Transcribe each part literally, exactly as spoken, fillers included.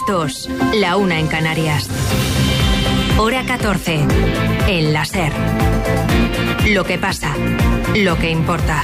dos, la una en Canarias. Hora catorce, en la SER. Lo que pasa, lo que importa.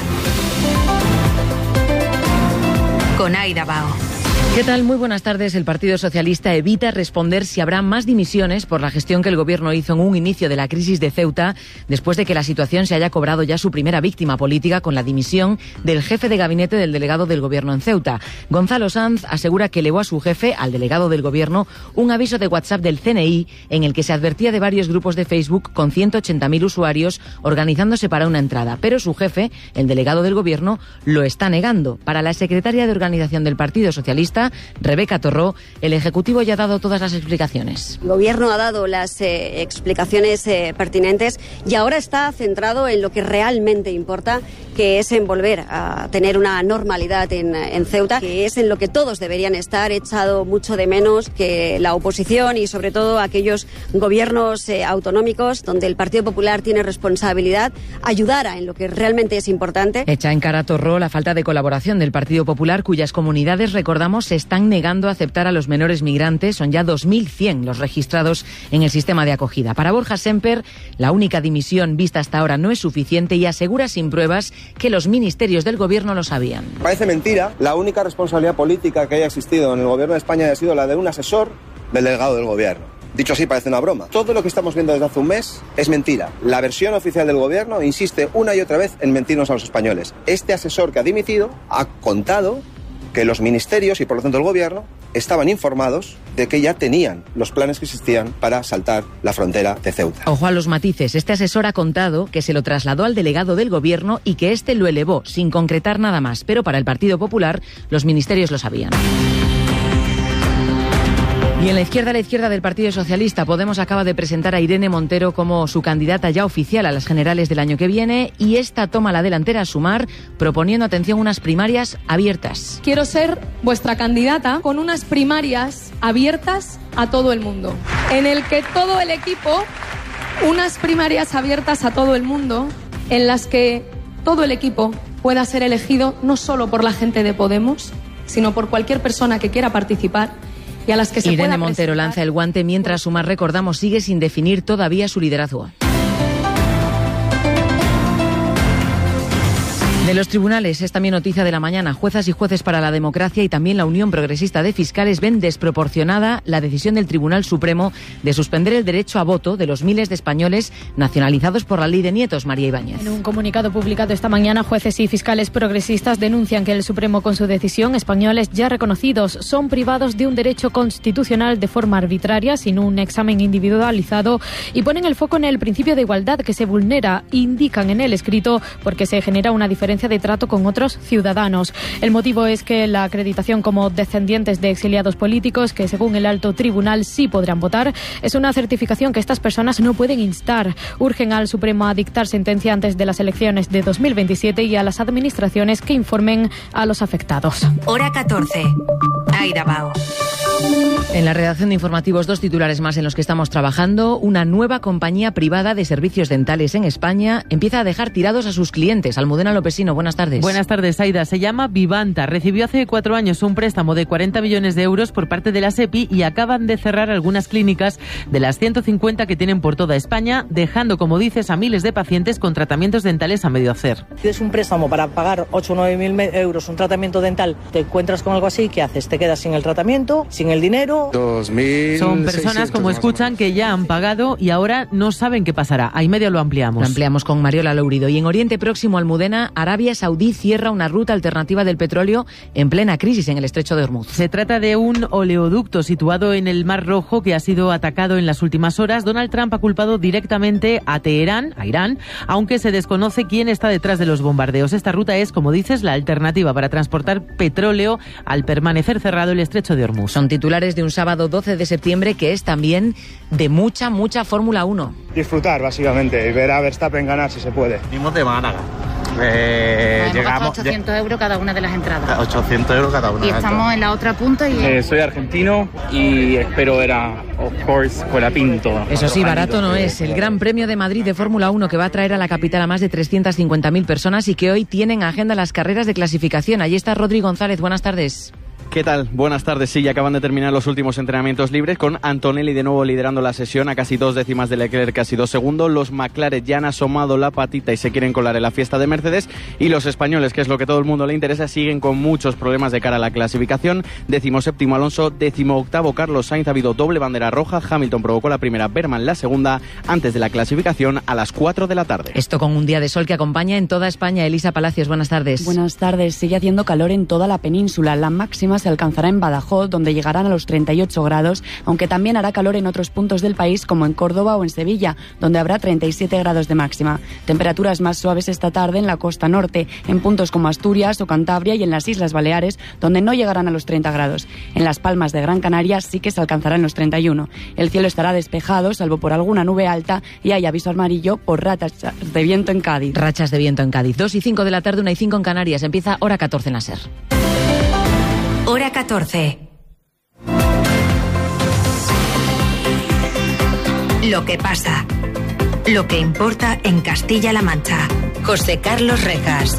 Con Aida Bao. ¿Qué tal? Muy buenas tardes. El Partido Socialista evita responder si habrá más dimisiones por la gestión que el Gobierno hizo en un inicio de la crisis de Ceuta, después de que la situación se haya cobrado ya su primera víctima política con la dimisión del jefe de gabinete del delegado del Gobierno en Ceuta. Gonzalo Sanz asegura que elevó a su jefe, al delegado del Gobierno, un aviso de WhatsApp del C N I en el que se advertía de varios grupos de Facebook con ciento ochenta mil usuarios organizándose para una entrada. Pero su jefe, el delegado del Gobierno, lo está negando. Para la secretaria de Organización del Partido Socialista, Rebeca Torró, el Ejecutivo ya ha dado todas las explicaciones. El Gobierno ha dado las eh, explicaciones eh, pertinentes y ahora está centrado en lo que realmente importa, que es en volver a tener una normalidad en, en Ceuta, que es en lo que todos deberían estar. He echado mucho de menos que la oposición y sobre todo aquellos gobiernos eh, autonómicos donde el Partido Popular tiene responsabilidad ayudara en lo que realmente es importante. Echa en cara a Torró la falta de colaboración del Partido Popular, cuyas comunidades, recordamos, se están negando a aceptar a los menores migrantes. Son ya dos mil cien los registrados en el sistema de acogida. Para Borja Semper, la única dimisión vista hasta ahora no es suficiente y asegura sin pruebas que los ministerios del Gobierno lo sabían. Parece mentira. La única responsabilidad política que haya existido en el Gobierno de España ha sido la de un asesor del delegado del Gobierno. Dicho así, parece una broma. Todo lo que estamos viendo desde hace un mes es mentira. La versión oficial del Gobierno insiste una y otra vez en mentirnos a los españoles. Este asesor que ha dimitido ha contado que los ministerios y por lo tanto el Gobierno estaban informados de que ya tenían los planes que existían para saltar la frontera de Ceuta. Ojo a los matices. Este asesor ha contado que se lo trasladó al delegado del Gobierno y que éste lo elevó sin concretar nada más. Pero para el Partido Popular, los ministerios lo sabían. Y en la izquierda, la izquierda del Partido Socialista, Podemos acaba de presentar a Irene Montero como su candidata ya oficial a las generales del año que viene, y esta toma la delantera a Sumar, proponiendo, atención, unas primarias abiertas. Quiero ser vuestra candidata con unas primarias abiertas a todo el mundo, en el que todo el equipo, unas primarias abiertas a todo el mundo, en las que todo el equipo pueda ser elegido no solo por la gente de Podemos, sino por cualquier persona que quiera participar. Y a las que se Irene Montero lanza el guante mientras Sumar, recordamos, sigue sin definir todavía su liderazgo. De los tribunales es también noticia de la mañana. Juezas y jueces para la democracia y también la Unión Progresista de Fiscales ven desproporcionada la decisión del Tribunal Supremo de suspender el derecho a voto de los miles de españoles nacionalizados por la ley de nietos. María Ibáñez. En un comunicado publicado esta mañana, jueces y fiscales progresistas denuncian que el Supremo, con su decisión, españoles ya reconocidos son privados de un derecho constitucional de forma arbitraria, sin un examen individualizado, y ponen el foco en el principio de igualdad que se vulnera, indican en el escrito, porque se genera una diferencia de trato con otros ciudadanos. El motivo es que la acreditación como descendientes de exiliados políticos, que según el alto tribunal sí podrán votar, es una certificación que estas personas no pueden instar. Urgen al Supremo a dictar sentencia antes de las elecciones de dos mil veintisiete y a las administraciones que informen a los afectados. Hora catorce. Aida Bao. En la redacción de informativos, dos titulares más en los que estamos trabajando. Una nueva compañía privada de servicios dentales en España empieza a dejar tirados a sus clientes. Almudena Lopesino, buenas tardes. Buenas tardes, Aida. Se llama Vivanta. Recibió hace cuatro años un préstamo de cuarenta millones de euros por parte de la SEPI y acaban de cerrar algunas clínicas de las ciento cincuenta que tienen por toda España, dejando, como dices, a miles de pacientes con tratamientos dentales a medio hacer. Si es un préstamo para pagar ocho o nueve mil euros un tratamiento dental, te encuentras con algo así, ¿qué haces? Te quedas sin el tratamiento, sin el dinero. dos mil Son personas, como escuchan, que ya han pagado y ahora no saben qué pasará. Ahí medio lo ampliamos. Lo ampliamos con Mariola Lourido. Y en Oriente Próximo, Almudena, Arabia Saudí cierra una ruta alternativa del petróleo en plena crisis en el estrecho de Hormuz. Se trata de un oleoducto situado en el Mar Rojo que ha sido atacado en las últimas horas. Donald Trump ha culpado directamente a Teherán, a Irán, aunque se desconoce quién está detrás de los bombardeos. Esta ruta es, como dices, la alternativa para transportar petróleo al permanecer cerrado el estrecho de Hormuz. Son titulares de un sábado doce de septiembre que es también de mucha, mucha Fórmula uno. Disfrutar, básicamente, y ver a Verstappen ganar si se puede. Venimos de Málaga. Eh, llegamos ochocientos euros cada una de las entradas. ochocientos euros cada una. Y estamos en la otra punta y... Eh, soy argentino y espero ver a, of course, Colapinto. Eso sí, barato no es. El Gran Premio de Madrid de Fórmula uno, que va a traer a la capital a más de trescientas cincuenta mil personas y que hoy tienen agenda las carreras de clasificación. Allí está Rodri González. Buenas tardes. ¿Qué tal? Buenas tardes. Sí, ya acaban de terminar los últimos entrenamientos libres con Antonelli de nuevo liderando la sesión a casi dos décimas de Leclerc, casi dos segundos. Los McLaren ya han asomado la patita y se quieren colar en la fiesta de Mercedes. Y los españoles, que es lo que todo el mundo le interesa, siguen con muchos problemas de cara a la clasificación. Décimo séptimo Alonso, décimo octavo Carlos Sainz. Ha habido doble bandera roja. Hamilton provocó la primera, Berman la segunda, antes de la clasificación a las cuatro de la tarde. Esto con un día de sol que acompaña en toda España. Elisa Palacios, buenas tardes. Buenas tardes. Sigue haciendo calor en toda la península. La máxima se alcanzará en Badajoz, donde llegarán a los treinta y ocho grados, aunque también hará calor en otros puntos del país, como en Córdoba o en Sevilla, donde habrá treinta y siete grados de máxima. Temperaturas más suaves esta tarde en la costa norte, en puntos como Asturias o Cantabria y en las Islas Baleares, donde no llegarán a los treinta grados. En Las Palmas de Gran Canaria sí que se alcanzarán los treinta y uno. El cielo estará despejado, salvo por alguna nube alta, y hay aviso amarillo por rachas de viento en Cádiz. Rachas de viento en Cádiz. dos y cinco de la tarde, una y cinco en Canarias. Empieza Hora catorce en la SER. Hora catorce. Lo que pasa. Lo que importa en Castilla-La Mancha. José Carlos Rejas.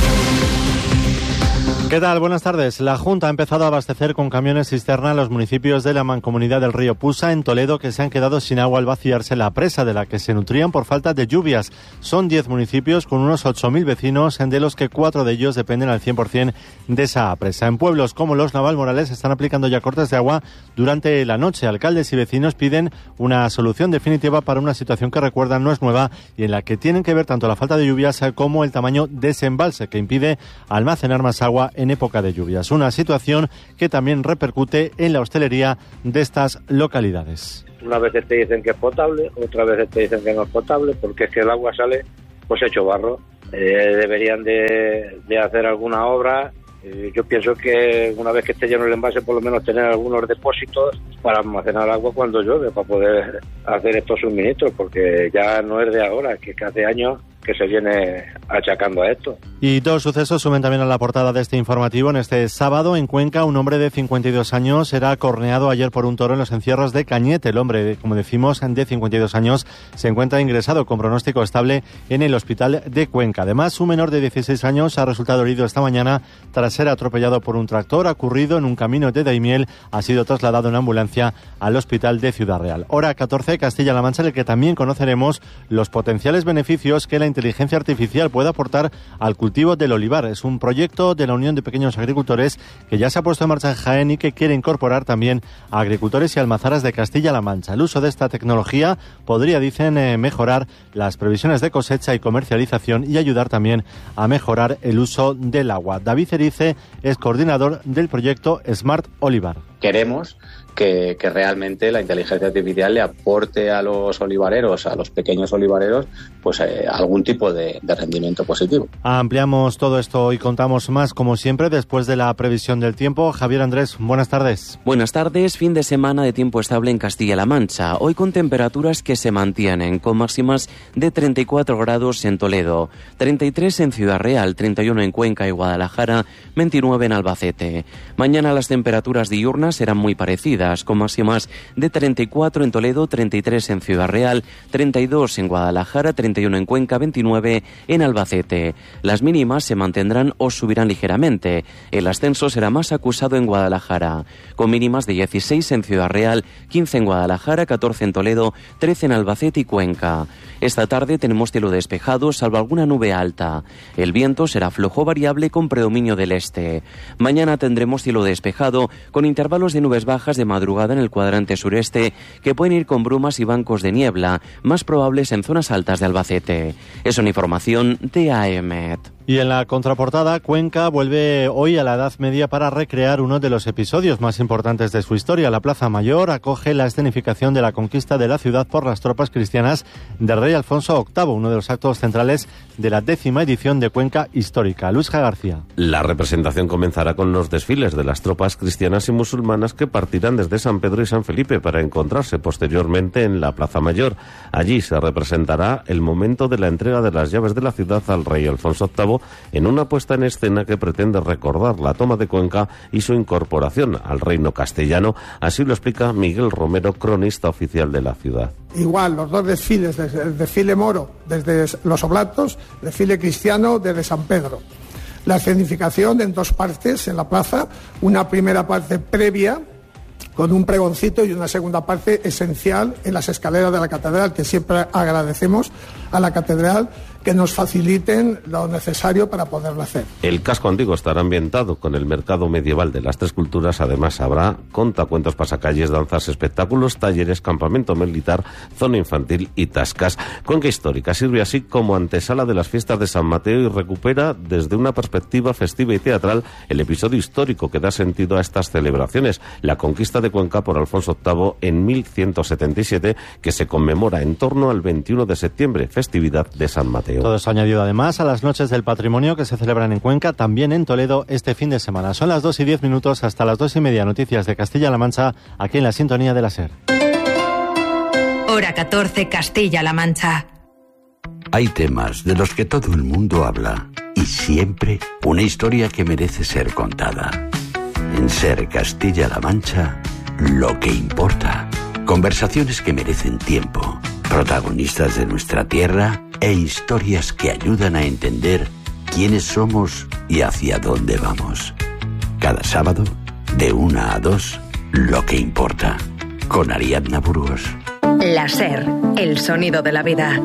¿Qué tal? Buenas tardes. La Junta ha empezado a abastecer con camiones cisterna a los municipios de la Mancomunidad del Río Pusa, en Toledo, que se han quedado sin agua al vaciarse la presa de la que se nutrían por falta de lluvias. Son diez municipios con unos ocho mil vecinos, de los que cuatro de ellos dependen al cien por ciento de esa presa. En pueblos como los Navalmorales están aplicando ya cortes de agua durante la noche. Alcaldes y vecinos piden una solución definitiva para una situación que, recuerdan, no es nueva y en la que tienen que ver tanto la falta de lluvias como el tamaño de ese embalse, que impide almacenar más agua en época de lluvias. Una situación que también repercute en la hostelería de estas localidades. Una vez te dicen que es potable, otra vez te dicen que no es potable, porque es que el agua sale pues hecho barro. Eh, deberían de, de hacer alguna obra. Eh, yo pienso que una vez que esté lleno el envase, por lo menos tener algunos depósitos para almacenar agua cuando llueve, para poder hacer estos suministros, porque ya no es de ahora, que hace años que se viene achacando a esto. Y dos sucesos suben también a la portada de este informativo. En este sábado, en Cuenca, un hombre de cincuenta y dos años era corneado ayer por un toro en los encierros de Cañete. El hombre, como decimos, de cincuenta y dos años, se encuentra ingresado con pronóstico estable en el hospital de Cuenca. Además, un menor de dieciséis años ha resultado herido esta mañana tras ser atropellado por un tractor ocurrido en un camino de Daimiel. Ha sido trasladado en ambulancia al hospital de Ciudad Real. Hora catorce, Castilla-La Mancha, en el que también conoceremos los potenciales beneficios que la inteligencia artificial puede aportar al cultivo del olivar. Es un proyecto de la Unión de Pequeños Agricultores que ya se ha puesto en marcha en Jaén y que quiere incorporar también a agricultores y almazaras de Castilla-La Mancha. El uso de esta tecnología podría, dicen, eh, mejorar las previsiones de cosecha y comercialización y ayudar también a mejorar el uso del agua. David Erice es coordinador del proyecto Smart Olivar. Queremos que, que realmente la inteligencia artificial le aporte a los olivareros, a los pequeños olivareros, pues eh, algún tipo de, de rendimiento positivo. Ampliamos todo esto y contamos más, como siempre, después de la previsión del tiempo. Javier Andrés, buenas tardes. Buenas tardes. Fin de semana de tiempo estable en Castilla-La Mancha. Hoy con temperaturas que se mantienen, con máximas de treinta y cuatro grados en Toledo, treinta y tres en Ciudad Real, treinta y uno en Cuenca y Guadalajara, veintinueve en Albacete. Mañana las temperaturas diurnas serán muy parecidas, con máximas de treinta y cuatro en Toledo, treinta y tres en Ciudad Real, treinta y dos en Guadalajara, treinta y uno en Cuenca, veintinueve en Albacete. Las mínimas se mantendrán o subirán ligeramente. El ascenso será más acusado en Guadalajara, con mínimas de dieciséis en Ciudad Real, quince en Guadalajara, catorce en Toledo, trece en Albacete y Cuenca. Esta tarde tenemos cielo despejado, salvo alguna nube alta. El viento será flojo variable con predominio del este. Mañana tendremos cielo despejado, con intervalos de nubes bajas de madrugada en el cuadrante sureste, que pueden ir con brumas y bancos de niebla, más probables en zonas altas de Albacete. Es una información de A E M E T. Y en la contraportada, Cuenca vuelve hoy a la Edad Media para recrear uno de los episodios más importantes de su historia. La Plaza Mayor acoge la escenificación de la conquista de la ciudad por las tropas cristianas del rey Alfonso octavo, uno de los actos centrales de la décima edición de Cuenca Histórica. Luis G. García. La representación comenzará con los desfiles de las tropas cristianas y musulmanas que partirán desde San Pedro y San Felipe para encontrarse posteriormente en la Plaza Mayor. Allí se representará el momento de la entrega de las llaves de la ciudad al rey Alfonso octavo, en una puesta en escena que pretende recordar la toma de Cuenca y su incorporación al reino castellano. Así lo explica Miguel Romero, cronista oficial de la ciudad. Igual, los dos desfiles, desde el desfile moro desde los Oblatos, desfile cristiano desde San Pedro. la escenificación en dos partes en la plaza, una primera parte previa con un pregoncito y una segunda parte esencial en las escaleras de la catedral, que siempre agradecemos a la catedral que nos faciliten lo necesario para poderlo hacer. El casco antiguo estará ambientado con el mercado medieval de las Tres Culturas. Además habrá contacuentos, pasacalles, danzas, espectáculos, talleres, campamento militar, zona infantil y tascas. Cuenca Histórica sirve así como antesala de las fiestas de San Mateo y recupera desde una perspectiva festiva y teatral el episodio histórico que da sentido a estas celebraciones, la conquista de Cuenca por Alfonso octavo en mil ciento setenta y siete, que se conmemora en torno al veintiuno de septiembre, festividad de San Mateo. Todo esto añadido además a las noches del patrimonio que se celebran en Cuenca, también en Toledo este fin de semana. Son las dos y diez minutos, hasta las dos y media, noticias de Castilla-La Mancha, aquí en la sintonía de la SER. Hora catorce, Castilla-La Mancha. Hay temas de los que todo el mundo habla y siempre una historia que merece ser contada. En SER Castilla-La Mancha, lo que importa. Conversaciones que merecen tiempo. Protagonistas de nuestra tierra e historias que ayudan a entender quiénes somos y hacia dónde vamos. Cada sábado, de una a dos, lo que importa. Con Ariadna Burgos. La SER, el sonido de la vida.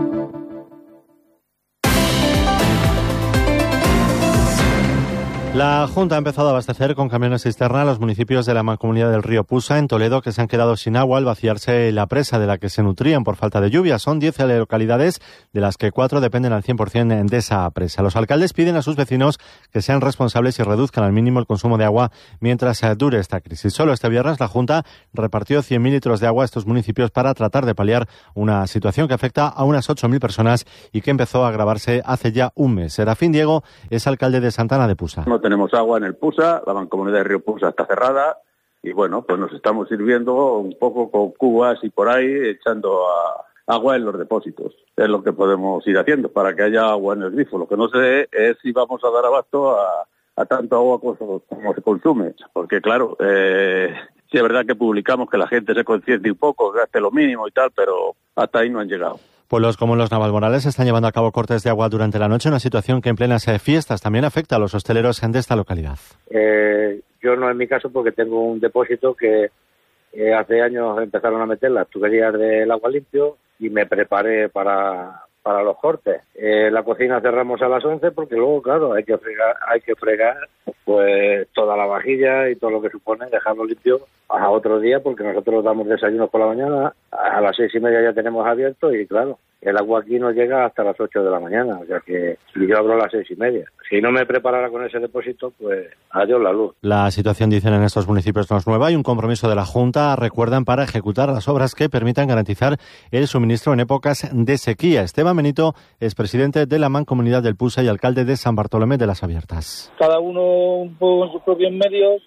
La Junta ha empezado a abastecer con camiones cisterna a los municipios de la Mancomunidad del Río Pusa, en Toledo, que se han quedado sin agua al vaciarse la presa de la que se nutrían por falta de lluvia. Son diez localidades, de las que cuatro dependen al cien por ciento de esa presa. Los alcaldes piden a sus vecinos que sean responsables y reduzcan al mínimo el consumo de agua mientras dure esta crisis. Solo este viernes la Junta repartió cien mil litros de agua a estos municipios para tratar de paliar una situación que afecta a unas ocho mil personas y que empezó a agravarse hace ya un mes. Serafín Diego es alcalde de Santana de Pusa. No tenemos agua en el Pusa, la Mancomunidad de Río Pusa está cerrada y bueno, pues nos estamos sirviendo un poco con cubas y por ahí echando a agua en los depósitos. Es lo que podemos ir haciendo para que haya agua en el grifo. Lo que no sé es si vamos a dar abasto a, a tanto agua como, como se consume, porque claro, eh, sí es verdad que publicamos que la gente se conciente un poco, gaste lo mínimo y tal, pero hasta ahí no han llegado. Pueblos como los Navalmorales están llevando a cabo cortes de agua durante la noche, una situación que en plenas fiestas también afecta a los hosteleros de esta localidad. Eh, yo no en mi caso, porque tengo un depósito que eh, hace años empezaron a meter las tuberías del agua limpio y me preparé para, para los cortes. Eh, la cocina cerramos a las once porque luego, claro, hay que fregar, hay que fregar pues toda la vajilla y todo lo que supone dejarlo limpio a otro día, porque nosotros damos desayunos por la mañana, a las seis y media ya tenemos abierto y claro, el agua aquí no llega hasta las ocho de la mañana, o sea que yo abro a las seis y media. Si no me preparara con ese depósito, pues adiós la luz. La situación, dicen, en estos municipios no es nueva. Hay un compromiso de la Junta, recuerdan, para ejecutar las obras que permitan garantizar el suministro en épocas de sequía. Esteban Benito es presidente de la Mancomunidad del Pusa y alcalde de San Bartolomé de las Abiertas. Cada uno un poco con sus propios medios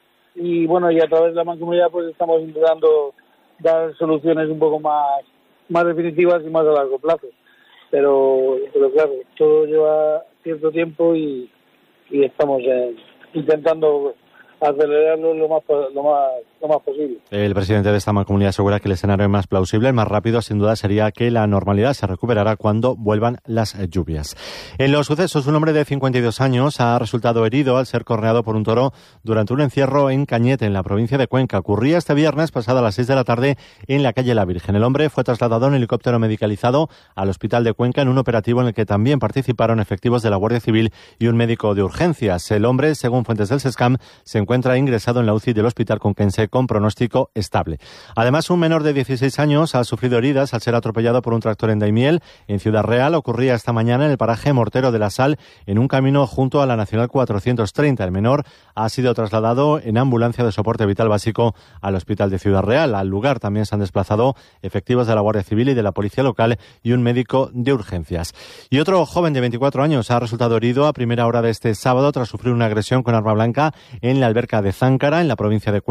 y bueno, y a través de la Mancomunidad pues estamos intentando dar soluciones un poco más, más definitivas y más a largo plazo. Pero, pero claro, todo lleva cierto tiempo y, y estamos eh, intentando acelerarlo lo más, lo más, lo más posible. El presidente de esta mancomunidad asegura que el escenario más plausible, el más rápido, sin duda, sería que la normalidad se recuperará cuando vuelvan las lluvias. En los sucesos, un hombre de cincuenta y dos años ha resultado herido al ser corneado por un toro durante un encierro en Cañete, en la provincia de Cuenca. Ocurría este viernes pasado a las seis de la tarde en la calle La Virgen. El hombre fue trasladado en helicóptero medicalizado al hospital de Cuenca en un operativo en el que también participaron efectivos de la Guardia Civil y un médico de urgencias. El hombre, según fuentes del SESCAM, se encuentra ingresado en la U C I del Hospital Conquense con pronóstico estable. Además, un menor de dieciséis años ha sufrido heridas al ser atropellado por un tractor en Daimiel, en Ciudad Real. Ocurría esta mañana en el paraje Mortero de la Sal, en un camino junto a la Nacional cuatrocientos treinta. El menor ha sido trasladado en ambulancia de soporte vital básico al Hospital de Ciudad Real. Al lugar también se han desplazado efectivos de la Guardia Civil y de la Policía Local y un médico de urgencias. Y otro joven de veinticuatro años ha resultado herido a primera hora de este sábado tras sufrir una agresión con arma blanca en la alberca de Záncara, en la provincia de Cuenca. Ocurrió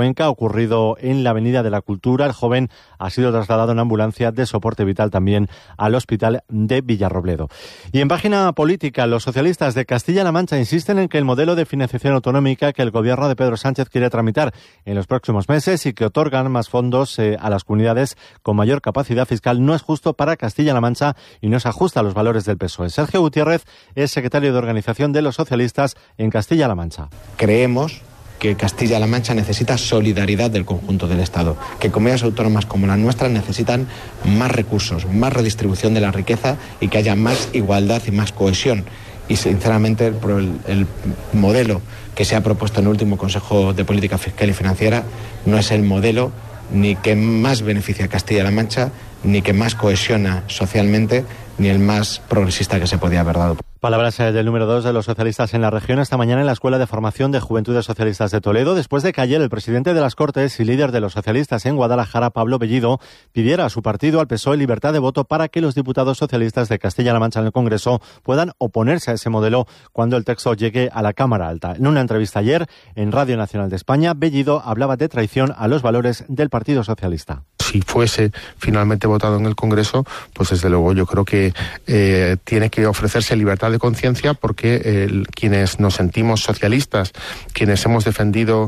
ocurrido en la Avenida de la Cultura. El joven ha sido trasladado en ambulancia de soporte vital también al hospital de Villarrobledo. Y en página política, los socialistas de Castilla-La Mancha insisten en que el modelo de financiación autonómica que el gobierno de Pedro Sánchez quiere tramitar en los próximos meses y que otorgan más fondos eh, a las comunidades con mayor capacidad fiscal no es justo para Castilla-La Mancha y no se ajusta a los valores del P S O E. Sergio Gutiérrez es secretario de organización de los socialistas en Castilla-La Mancha. Creemos que Castilla-La Mancha necesita solidaridad del conjunto del Estado, que comunidades autónomas como las nuestras necesitan más recursos, más redistribución de la riqueza y que haya más igualdad y más cohesión. Y sinceramente el, el, el modelo que se ha propuesto en el último Consejo de Política Fiscal y Financiera no es el modelo ni que más beneficia a Castilla-La Mancha, ni que más cohesiona socialmente, ni el más progresista que se podía haber dado. Palabras del número dos de los socialistas en la región esta mañana en la Escuela de Formación de Juventudes Socialistas de Toledo, después de que ayer el presidente de las Cortes y líder de los socialistas en Guadalajara, Pablo Bellido, pidiera a su partido, al P S O E, libertad de voto para que los diputados socialistas de Castilla-La Mancha en el Congreso puedan oponerse a ese modelo cuando el texto llegue a la Cámara Alta. En una entrevista ayer en Radio Nacional de España, Bellido hablaba de traición a los valores del Partido Socialista. Si fuese finalmente votado en el Congreso, pues desde luego yo creo que eh, tiene que ofrecerse libertad de conciencia porque eh, quienes nos sentimos socialistas, quienes hemos defendido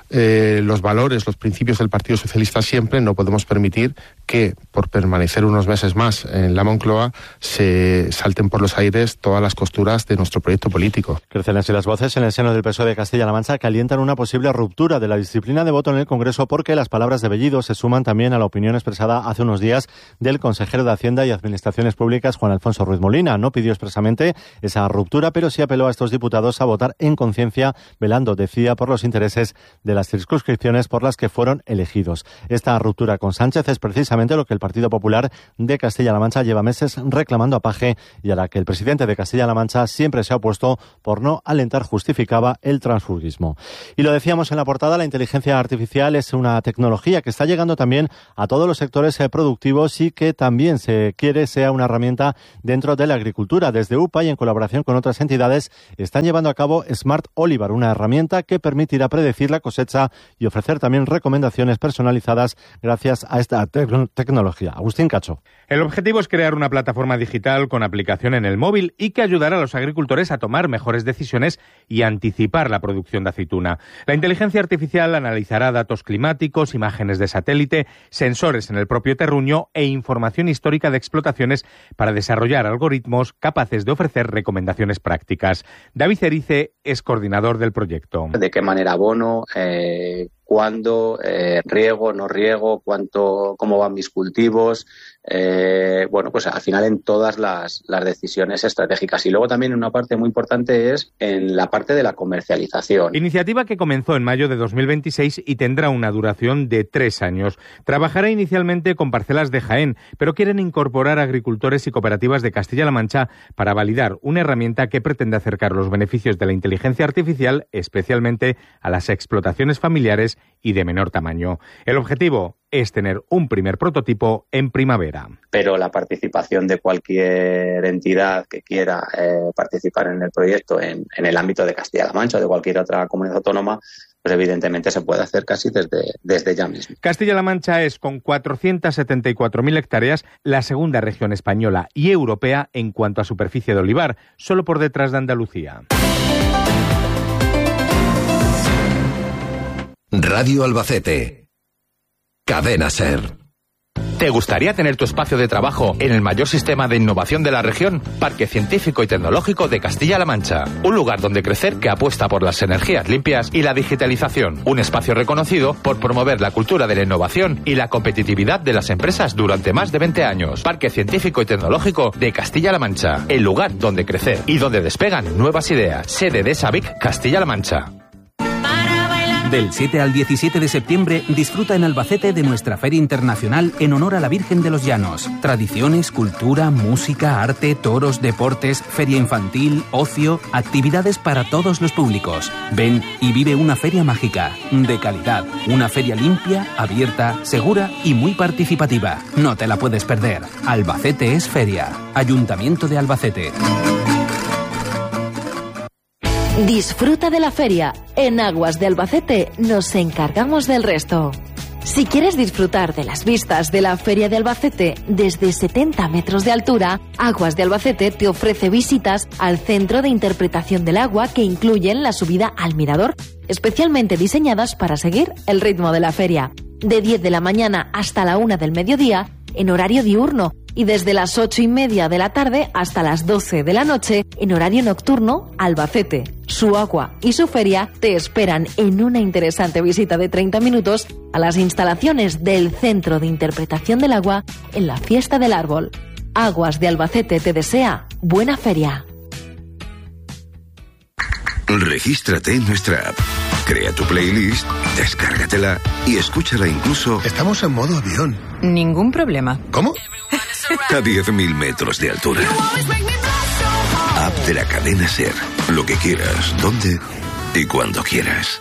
eh, los valores, los principios del Partido Socialista siempre, no podemos permitir que por permanecer unos meses más en la Moncloa se salten por los aires todas las costuras de nuestro proyecto político. Crecen así las voces en el seno del P S O E de Castilla-La Mancha que alientan una posible ruptura de la disciplina de voto en el Congreso porque las palabras de Bellido se suman también a la opinión expresada hace unos días del consejero de Hacienda y Administraciones Públicas, Juan Alfonso Ruiz Molina. No pidió expresamente esa ruptura, pero sí apeló a estos diputados a votar en conciencia, velando, decía, por los intereses de las circunscripciones por las que fueron elegidos. Esta ruptura con Sánchez es precisamente lo que el Partido Popular de Castilla-La Mancha lleva meses reclamando a Paje y a la que el presidente de Castilla-La Mancha siempre se ha opuesto por no alentar, justificaba el transfugismo. Y lo decíamos en la portada, la inteligencia artificial es una tecnología que está llegando también a todos los sectores productivos y que también se quiere sea una herramienta dentro de la agricultura. Desde U P A y en colaboración con otras entidades están llevando a cabo Smart Olivar, una herramienta que permitirá predecir la cosecha y ofrecer también recomendaciones personalizadas gracias a esta te- tecnología. Agustín Cacho. El objetivo es crear una plataforma digital con aplicación en el móvil y que ayudará a los agricultores a tomar mejores decisiones y anticipar la producción de aceituna. La inteligencia artificial analizará datos climáticos, imágenes de satélite, sensores en el propio terruño e información histórica de explotaciones para desarrollar algoritmos capaces de ofrecer recomendaciones prácticas. David Erice es coordinador del proyecto. ¿De qué manera abono? Eh, ¿Cuándo? Eh, ¿Riego? ¿No riego? ¿Cuánto? ¿Cómo van mis cultivos? Eh, bueno, pues al final en todas las, las decisiones estratégicas. Y luego también una parte muy importante es en la parte de la comercialización. Iniciativa que comenzó en mayo de dos mil veintiséis y tendrá una duración de tres años. Trabajará inicialmente con parcelas de Jaén, pero quieren incorporar agricultores y cooperativas de Castilla-La Mancha para validar una herramienta que pretende acercar los beneficios de la inteligencia artificial, especialmente a las explotaciones familiares y de menor tamaño. El objetivo es tener un primer prototipo en primavera. Pero la participación de cualquier entidad que quiera eh, participar en el proyecto en, en el ámbito de Castilla-La Mancha o de cualquier otra comunidad autónoma, pues evidentemente se puede hacer casi desde, desde ya mismo. Castilla-La Mancha es, con cuatrocientas setenta y cuatro mil hectáreas, la segunda región española y europea en cuanto a superficie de olivar, solo por detrás de Andalucía. Radio Albacete. Cadena SER. ¿Te gustaría tener tu espacio de trabajo en el mayor sistema de innovación de la región? Parque Científico y Tecnológico de Castilla-La Mancha. Un lugar donde crecer que apuesta por las energías limpias y la digitalización. Un espacio reconocido por promover la cultura de la innovación y la competitividad de las empresas durante más de veinte años. Parque Científico y Tecnológico de Castilla-La Mancha. El lugar donde crecer y donde despegan nuevas ideas. Sede de SABIC Castilla-La Mancha. Del siete al diecisiete de septiembre disfruta en Albacete de nuestra Feria Internacional en honor a la Virgen de los Llanos. Tradiciones, cultura, música, arte, toros, deportes, feria infantil, ocio, actividades para todos los públicos. Ven y vive una feria mágica, de calidad. Una feria limpia, abierta, segura y muy participativa. No te la puedes perder. Albacete es feria. Ayuntamiento de Albacete. Disfruta de la feria. En Aguas de Albacete nos encargamos del resto. Si quieres disfrutar de las vistas de la Feria de Albacete desde setenta metros de altura, Aguas de Albacete te ofrece visitas al Centro de Interpretación del Agua que incluyen la subida al mirador, especialmente diseñadas para seguir el ritmo de la feria. De diez de la mañana hasta la una del mediodía, en horario diurno, y desde las ocho y media de la tarde hasta las doce de la noche, en horario nocturno, Albacete. Su agua y su feria te esperan en una interesante visita de treinta minutos a las instalaciones del Centro de Interpretación del Agua en la Fiesta del Árbol. Aguas de Albacete te desea buena feria. Regístrate en nuestra app. Crea tu playlist, descárgatela y escúchala incluso... Estamos en modo avión. Ningún problema. ¿Cómo? A diez mil metros de altura. App de la cadena SER. Lo que quieras, donde y cuando quieras.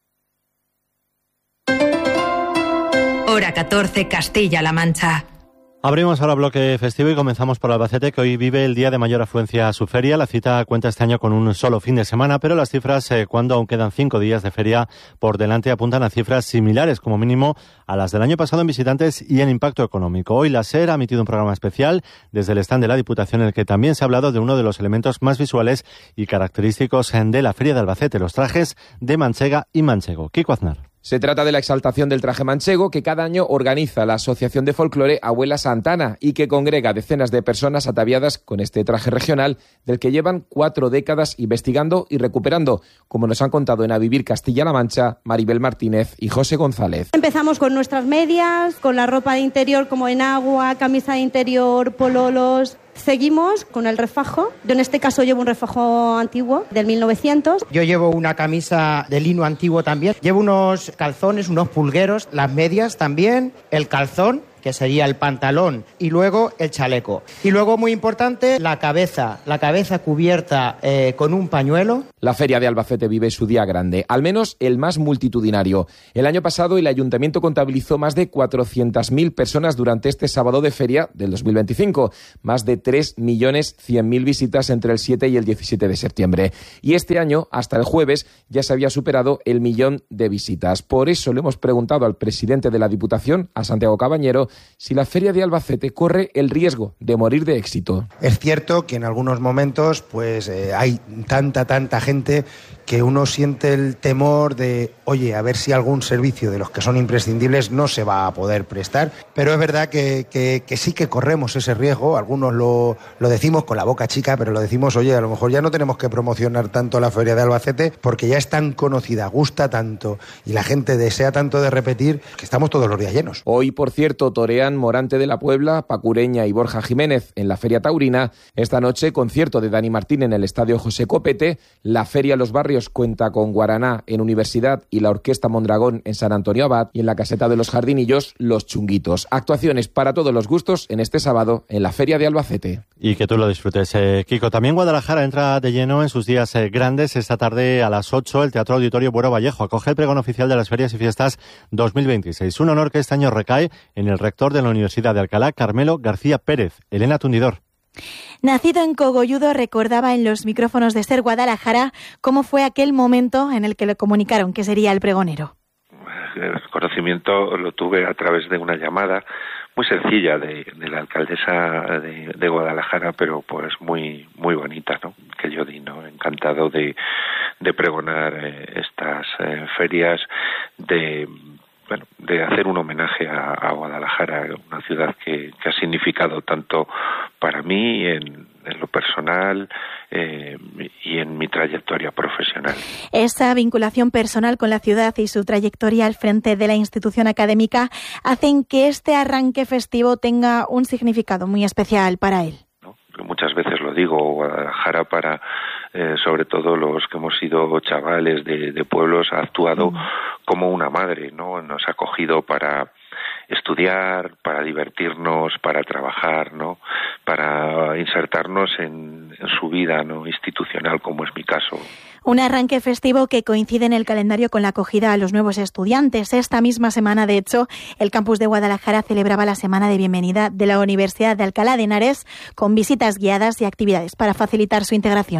Hora catorce, Castilla-La Mancha. Abrimos ahora bloque festivo y comenzamos por Albacete, que hoy vive el día de mayor afluencia a su feria. La cita cuenta este año con un solo fin de semana, pero las cifras, eh, cuando aún quedan cinco días de feria por delante, apuntan a cifras similares, como mínimo, a las del año pasado en visitantes y en impacto económico. Hoy la SER ha emitido un programa especial desde el stand de la Diputación, en el que también se ha hablado de uno de los elementos más visuales y característicos de la feria de Albacete, los trajes de manchega y manchego. Kiko Aznar. Se trata de la exaltación del traje manchego que cada año organiza la Asociación de Folclore Abuela Santana y que congrega decenas de personas ataviadas con este traje regional del que llevan cuatro décadas investigando y recuperando, como nos han contado en A Vivir Castilla-La Mancha Maribel Martínez y José González. Empezamos con nuestras medias, con la ropa de interior como enagua, camisa de interior, pololos. Seguimos con el refajo. Yo en este caso llevo un refajo antiguo del mil novecientos. Yo llevo una camisa de lino antiguo también. Llevo unos calzones, unos pulgueros, las medias también, el calzón, que sería el pantalón, y luego el chaleco. Y luego, muy importante, la cabeza, la cabeza cubierta eh, con un pañuelo. La Feria de Albacete vive su día grande, al menos el más multitudinario. El año pasado el Ayuntamiento contabilizó más de cuatrocientas mil personas durante este sábado de feria del dos mil veinticinco, más de tres millones cien mil visitas entre el siete y el diecisiete de septiembre. Y este año, hasta el jueves, ya se había superado el millón de visitas. Por eso le hemos preguntado al presidente de la Diputación, a Santiago Cabañero, si la Feria de Albacete corre el riesgo de morir de éxito. Es cierto que en algunos momentos pues eh, hay tanta, tanta gente que uno siente el temor de, oye, a ver si algún servicio de los que son imprescindibles no se va a poder prestar. Pero es verdad que, que, que sí que corremos ese riesgo. Algunos lo, lo decimos con la boca chica, pero lo decimos, oye, a lo mejor ya no tenemos que promocionar tanto la Feria de Albacete porque ya es tan conocida, gusta tanto y la gente desea tanto de repetir que estamos todos los días llenos. Hoy, por cierto, torean Morante de la Puebla, Pacureña y Borja Jiménez en la Feria Taurina. Esta noche, concierto de Dani Martín en el Estadio José Copete. La Feria Los Barrios cuenta con Guaraná en Universidad y la Orquesta Mondragón en San Antonio Abad, y en la Caseta de los Jardinillos, Los Chunguitos. Actuaciones para todos los gustos en este sábado en la Feria de Albacete. Y que tú lo disfrutes, eh, Kiko. También Guadalajara entra de lleno en sus días eh, grandes. Esta tarde a las ocho el Teatro Auditorio Buero Vallejo acoge el pregón oficial de las Ferias y Fiestas dos mil veintiséis. Un honor que este año recae en el rector de la Universidad de Alcalá, Carmelo García Pérez. Elena Tundidor. Nacido en Cogolludo, recordaba en los micrófonos de SER Guadalajara cómo fue aquel momento en el que le comunicaron que sería el pregonero. El conocimiento lo tuve a través de una llamada muy sencilla de, de la alcaldesa de, de Guadalajara, pero pues muy muy bonita, ¿no? Que yo di, ¿no? Encantado de, de pregonar eh, estas eh, ferias, de bueno, de hacer un homenaje a, a Guadalajara, una ciudad que, que ha significado tanto para mí en, en lo personal eh, y en mi trayectoria profesional. Esa vinculación personal con la ciudad y su trayectoria al frente de la institución académica hacen que este arranque festivo tenga un significado muy especial para él. ¿No? Muchas veces lo digo, Guadalajara para Eh, sobre todo los que hemos sido chavales de, de pueblos, ha actuado mm. como una madre, ¿no? Nos ha acogido para estudiar, para divertirnos, para trabajar, ¿no? Para insertarnos en, en su vida, ¿no? Institucional, como es mi caso. Un arranque festivo que coincide en el calendario con la acogida a los nuevos estudiantes. Esta misma semana, de hecho, el campus de Guadalajara celebraba la semana de bienvenida de la Universidad de Alcalá de Henares con visitas guiadas y actividades para facilitar su integración.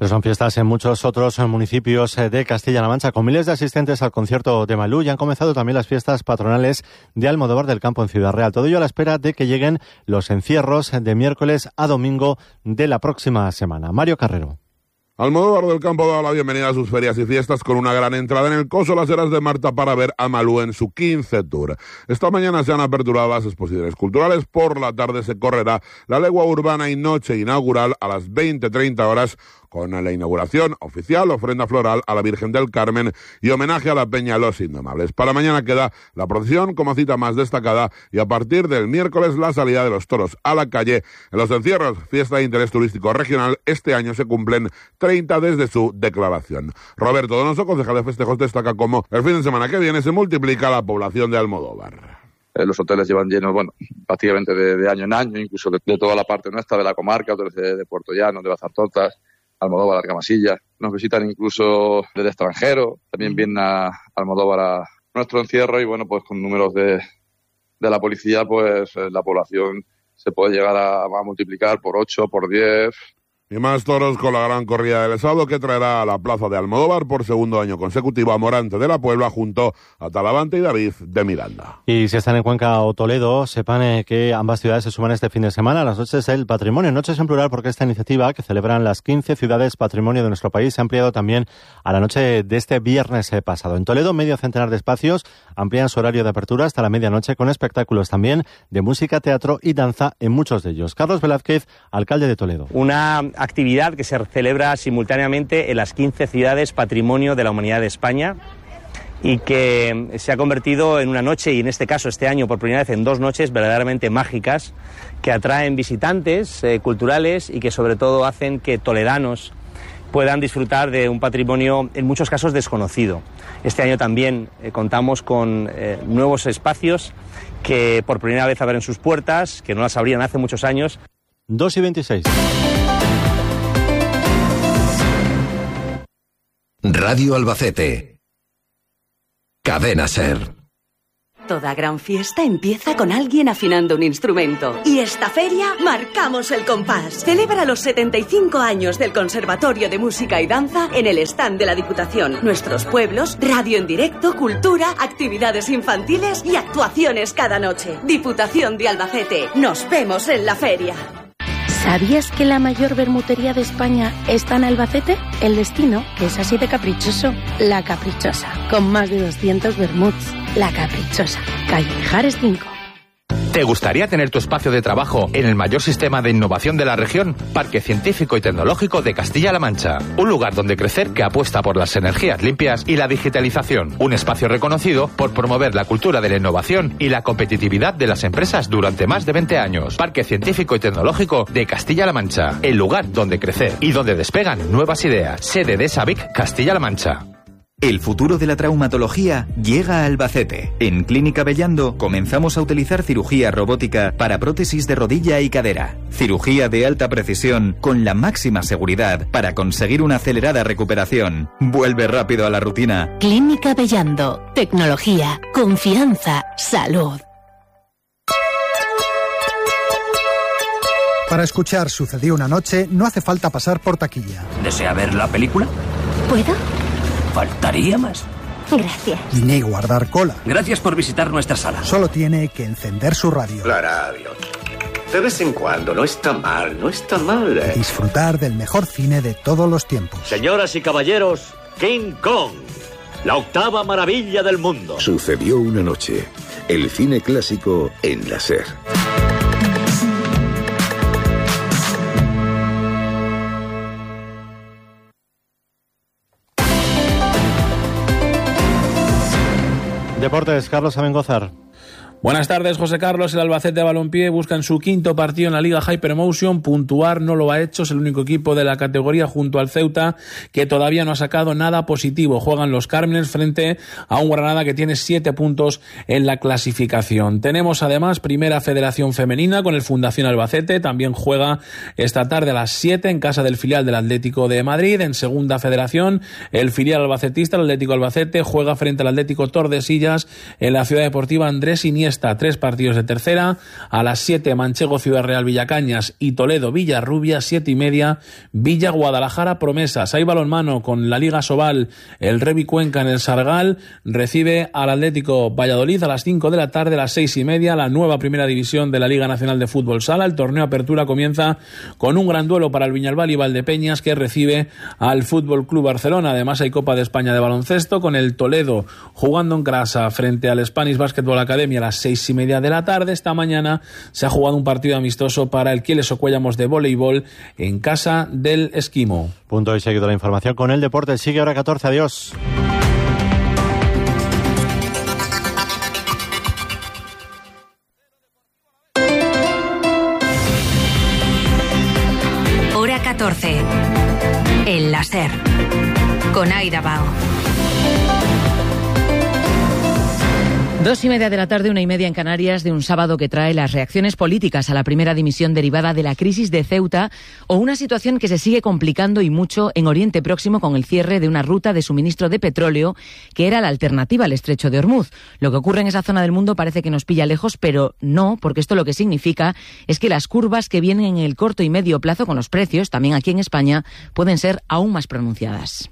Pero son fiestas en muchos otros municipios de Castilla-La Mancha, con miles de asistentes al concierto de Malú, y han comenzado también las fiestas patronales de Almodóvar del Campo en Ciudad Real. Todo ello a la espera de que lleguen los encierros de miércoles a domingo de la próxima semana. Mario Carrero. Almodóvar del Campo da la bienvenida a sus ferias y fiestas con una gran entrada en el Coso Las Heras de Marta para ver a Malú en su quince Tour. Esta mañana se han aperturado las exposiciones culturales. Por la tarde se correrá la legua urbana y noche inaugural a las veinte treinta horas con la inauguración oficial, ofrenda floral a la Virgen del Carmen y homenaje a la Peña Los Indomables. Para mañana queda la procesión como cita más destacada y a partir del miércoles la salida de los toros a la calle. En los encierros, fiesta de interés turístico regional, este año se cumplen treinta desde su declaración. Roberto Donoso, concejal de festejos, destaca cómo el fin de semana que viene se multiplica la población de Almodóvar. Eh, los hoteles llevan llenos, bueno, prácticamente de, de año en año, incluso de, de toda la parte nuestra de la comarca, hoteles de, de Puerto Llano, de Bazartotas, Almodóvar, Argamasilla. Nos visitan incluso del extranjero, también vienen a Almodóvar a nuestro encierro y bueno, pues con números de, de la policía, pues eh, la población se puede llegar a, a multiplicar por ocho, por diez. Y más toros con la gran corrida del sábado que traerá a la plaza de Almodóvar por segundo año consecutivo a Morante de la Puebla junto a Talavante y David de Miranda. Y si están en Cuenca o Toledo, sepan eh, que ambas ciudades se suman este fin de semana a las noches del patrimonio. Noches en plural porque esta iniciativa, que celebran las quince ciudades patrimonio de nuestro país, se ha ampliado también a la noche de este viernes eh, pasado. En Toledo, medio centenar de espacios amplían su horario de apertura hasta la medianoche con espectáculos también de música, teatro y danza en muchos de ellos. Carlos Velázquez, alcalde de Toledo. Una actividad que se celebra simultáneamente en las quince ciudades patrimonio de la Humanidad de España y que se ha convertido en una noche, y en este caso este año por primera vez en dos noches verdaderamente mágicas que atraen visitantes eh, culturales y que sobre todo hacen que toledanos puedan disfrutar de un patrimonio en muchos casos desconocido. Este año también eh, contamos con eh, nuevos espacios que por primera vez abren sus puertas, que no las abrían hace muchos años. dos y veintiséis. Radio Albacete. Cadena SER. Toda gran fiesta empieza con alguien afinando un instrumento. Y esta feria marcamos el compás. Celebra los setenta y cinco años del Conservatorio de Música y Danza en el stand de la Diputación. Nuestros pueblos, radio en directo, cultura, actividades infantiles y actuaciones cada noche. Diputación de Albacete. Nos vemos en la feria. ¿Sabías que la mayor vermutería de España está en Albacete? El destino, que es así de caprichoso, La Caprichosa, con más de doscientos vermuts. La Caprichosa, calle Mijares cinco. ¿Te gustaría tener tu espacio de trabajo en el mayor sistema de innovación de la región? Parque Científico y Tecnológico de Castilla-La Mancha. Un lugar donde crecer que apuesta por las energías limpias y la digitalización. Un espacio reconocido por promover la cultura de la innovación y la competitividad de las empresas durante más de veinte años. Parque Científico y Tecnológico de Castilla-La Mancha. El lugar donde crecer y donde despegan nuevas ideas. Sede de SABIC Castilla-La Mancha. El futuro de la traumatología llega a Albacete. En Clínica Bellando comenzamos a utilizar cirugía robótica para prótesis de rodilla y cadera. Cirugía de alta precisión con la máxima seguridad para conseguir una acelerada recuperación. Vuelve rápido a la rutina. Clínica Bellando. Tecnología, confianza, salud. Para escuchar Sucedió una noche no hace falta pasar por taquilla. ¿Desea ver la película? ¿Puedo? Faltaría más. Gracias. Ni guardar cola. Gracias por visitar nuestra sala. Solo tiene que encender su radio. La radio. De vez en cuando, no está mal, no está mal. ¿eh? Y disfrutar del mejor cine de todos los tiempos. Señoras y caballeros, King Kong, la octava maravilla del mundo. Sucedió una noche. El cine clásico en la SER. Deportes, Carlos Abengozar. Buenas tardes, José Carlos. El Albacete Balompié busca en su quinto partido en la Liga Hypermotion. Puntuar no lo ha hecho. Es el único equipo de la categoría junto al Ceuta que todavía no ha sacado nada positivo. Juegan los Cármenes frente a un Granada que tiene siete puntos en la clasificación. Tenemos además Primera Federación Femenina con el Fundación Albacete. También juega esta tarde a las siete en casa del filial del Atlético de Madrid. En Segunda Federación, el filial albacetista, el Atlético Albacete, juega frente al Atlético Tordesillas en la Ciudad Deportiva Andrés Iniesta. fiesta. Tres partidos de tercera. A las siete, Manchego Ciudad Real Villacañas y Toledo Villarrubia. Siete y media, Villa Guadalajara Promesas. Hay balonmano con la Liga Sobal. El Revi Cuenca en el Sargal recibe al Atlético Valladolid a las cinco de la tarde. A las seis y media, la nueva primera división de la Liga Nacional de Fútbol Sala. El torneo Apertura comienza con un gran duelo para el Viñalbal y Valdepeñas, que recibe al Fútbol Club Barcelona. Además hay Copa de España de baloncesto con el Toledo jugando en casa frente al Spanish Basketball Academy a las seis y media de la tarde. Esta mañana se ha jugado un partido amistoso para el Quieles Ocuellamos de voleibol en casa del Esquimo. Punto y seguido la información con el deporte. Sigue hora catorce. Adiós. Hora catorce. El láser. Con Aida Bao. Dos y media de la tarde, una y media en Canarias, de un sábado que trae las reacciones políticas a la primera dimisión derivada de la crisis de Ceuta o una situación que se sigue complicando y mucho en Oriente Próximo con el cierre de una ruta de suministro de petróleo que era la alternativa al estrecho de Hormuz. Lo que ocurre en esa zona del mundo parece que nos pilla lejos, pero no, porque esto lo que significa es que las curvas que vienen en el corto y medio plazo con los precios, también aquí en España, pueden ser aún más pronunciadas.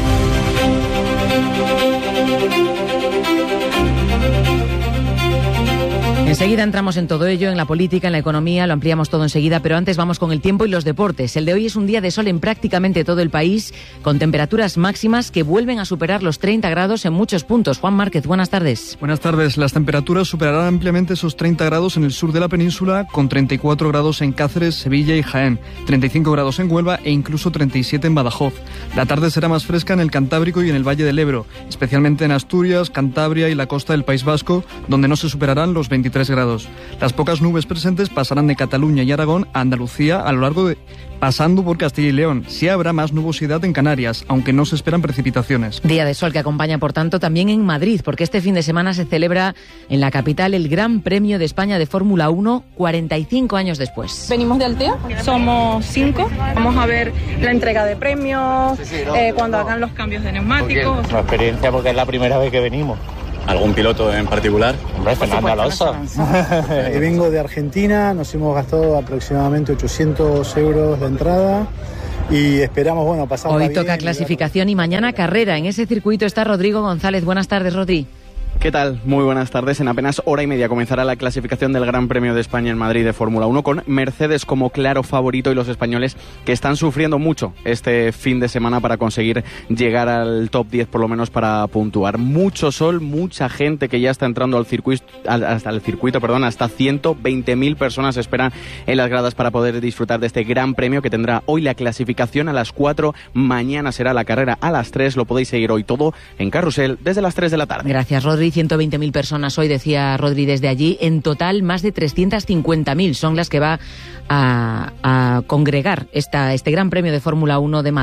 Enseguida entramos en todo ello, en la política, en la economía, lo ampliamos todo enseguida, pero antes vamos con el tiempo y los deportes. El de hoy es un día de sol en prácticamente todo el país, con temperaturas máximas que vuelven a superar los treinta grados en muchos puntos. Juan Márquez, buenas tardes. Buenas tardes. Las temperaturas superarán ampliamente esos treinta grados en el sur de la península, con treinta y cuatro grados en Cáceres, Sevilla y Jaén, treinta y cinco grados en Huelva e incluso treinta y siete en Badajoz. La tarde será más fresca en el Cantábrico y en el Valle del Ebro, especialmente en Asturias, Cantabria y la costa del País Vasco, donde no se superarán los veintitrés grados. Las pocas nubes presentes pasarán de Cataluña y Aragón a Andalucía a lo largo de... pasando por Castilla y León. Sí habrá más nubosidad en Canarias, aunque no se esperan precipitaciones. Día de sol que acompaña, por tanto, también en Madrid, porque este fin de semana se celebra en la capital el Gran Premio de España de Fórmula uno, cuarenta y cinco años después. Venimos de Altea, somos cinco. Vamos a ver la entrega de premios, eh, cuando hagan los cambios de neumáticos. Una experiencia porque es la primera vez que venimos. ¿Algún piloto en particular? Hombre, Fernando Alonso. Vengo de Argentina, nos hemos gastado aproximadamente ochocientos euros de entrada y esperamos, bueno, pasar. Hoy toca clasificación y mañana carrera. En ese circuito está Rodrigo González. Buenas tardes, Rodri. ¿Qué tal? Muy buenas tardes. En apenas hora y media comenzará la clasificación del Gran Premio de España en Madrid de Fórmula uno, con Mercedes como claro favorito y los españoles que están sufriendo mucho este fin de semana para conseguir llegar al top diez, por lo menos para puntuar. Mucho sol, mucha gente que ya está entrando al circuito, hasta el circuito, perdón, hasta ciento veinte mil personas esperan en las gradas para poder disfrutar de este Gran Premio que tendrá hoy la clasificación a las cuatro, mañana será la carrera a las tres, lo podéis seguir hoy todo en Carrusel desde las tres de la tarde. Gracias, Rodri. ciento veinte mil personas hoy, decía Rodri desde allí. En total, más de trescientas cincuenta mil son las que va a, a congregar esta, este Gran Premio de Fórmula uno de Madrid.